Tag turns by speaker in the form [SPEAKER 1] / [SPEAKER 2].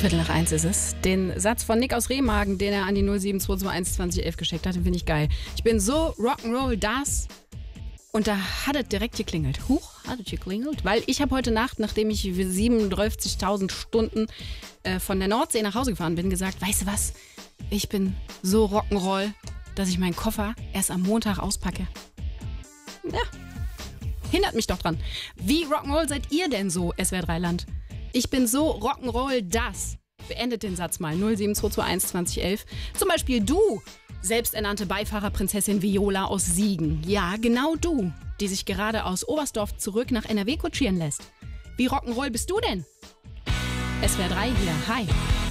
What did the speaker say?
[SPEAKER 1] 1:15 ist es. Den Satz von Nick aus Remagen, den er an die 07221 2011 geschickt hat, den finde ich geil. Ich bin so Rock'n'Roll das. Und da hat es direkt geklingelt. Huch, hat es geklingelt? Weil ich habe heute Nacht, nachdem ich 37.000 Stunden von der Nordsee nach Hause gefahren bin, gesagt, weißt du was? Ich bin so Rock'n'Roll, dass ich meinen Koffer erst am Montag auspacke. Ja, hindert mich doch dran. Wie Rock'n'Roll seid ihr denn so, SWR3 Land? Ich bin so Rock'n'Roll, das. Beendet den Satz mal. 07221 2011. Zum Beispiel du, selbsternannte Beifahrerprinzessin Viola aus Siegen. Ja, genau du, die sich gerade aus Oberstdorf zurück nach NRW kutschieren lässt. Wie Rock'n'Roll bist du denn? SWR3 hier, hi.